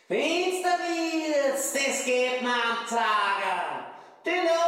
Wenn's da willst, das geht man am Tage. Den